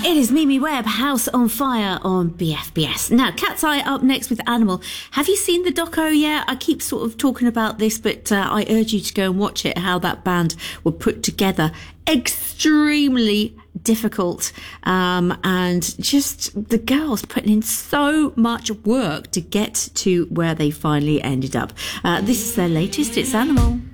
It is Mimi Webb, House on Fire on BFBS. Now, Cat's Eye up next with Animal. Have you seen the doco yet? I keep sort of talking about this, but I urge you to go and watch it, how that band were put together. Extremely difficult, and just the girls putting in so much work to get to where they finally ended up. This is their latest, it's Animal.